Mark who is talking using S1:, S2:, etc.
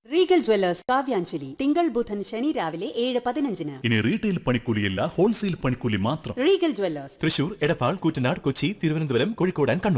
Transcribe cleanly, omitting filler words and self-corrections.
S1: Regal Jewellers Kavyanjali തിങ്കൾ ബുധൻ ശനി രാവിലെ 7:15.
S2: ഇനി റീറ്റെയിൽ പണിക്കൂലിയല്ല, ഹോൾസെയിൽ പണിക്കൂലി മാത്രം.
S1: Regal Jewellers
S3: Thrissur, Edappal, Koottanad, Kochi, Thiruvananthapuram, Kozhikode and Kannur.